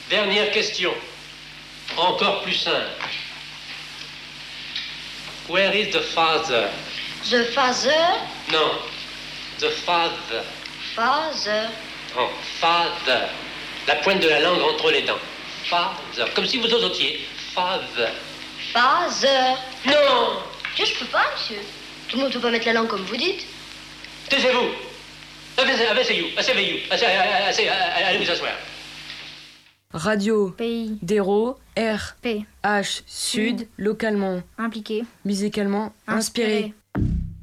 Dernière question. Encore plus simple. Where is the father? The father. Non. The father. Father. Non, father. La pointe de la langue entre les dents. Father. Comme si vous osotiez. Father. Father. Non! Je peux pas, monsieur. Tout le monde peut pas mettre la langue comme vous dites. Taisez-vous. Asseyez-vous. Allez vous asseoir. Radio, Pays, Déro, R, P, H, Sud, localement, impliqué, musicalement, inspiré.